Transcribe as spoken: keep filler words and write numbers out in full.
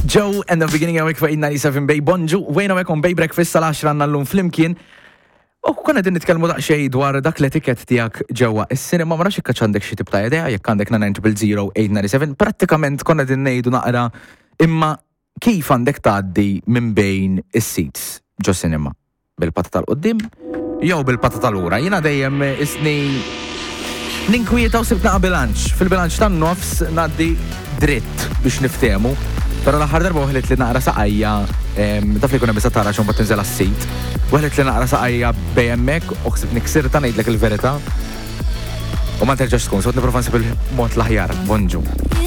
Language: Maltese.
Joe and the beginning of week ninety-seven Bay Bonġu, wejna wekom Bay Breakfast sal-għaxra għanna l-lum flimkien. U konna din nitkellmu daqsxejn dwar dak l-etiket tiegħek ġewwa is-sinema, ma nafx jekk għandek xi tip ta' idea, jekk għandek nine zero zero eight nine seven, prattikament konna din ngħidu naqra imma kif għandek tgħaddi minn bejn is-seats ġo sinema bil-pata tal-qoddim jew bil-pata tal-ura. Jiena dejjem isni ninkwieta u sibt naqa' bilanċ. Fil-bilanċ tan-nofs ngħaddi dritt biex niftehmu. Pero l-aħħar darba uħlet li naqra saqajja, taf li kuna bisa tara xon bat tinżel għas-sit, uħlet li naqra saqajja bejemmek u xsib niksirta ngħidlek il-verita u ma terġax tkun, sot niprofa nsib il-mod l-aħjar, bonġu.